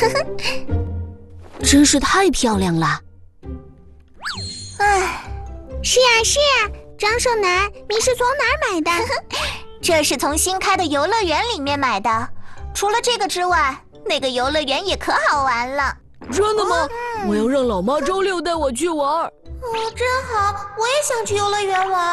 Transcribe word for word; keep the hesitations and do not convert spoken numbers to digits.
真是太漂亮了。 唉，是呀是呀，张胜男，你是从哪儿买的？ 这是从新开的游乐园里面买的。除了这个之外，那个游乐园也可好玩了。 真的吗？嗯、我要让老妈周六带我去玩。 哦，真好，我也想去游乐园玩。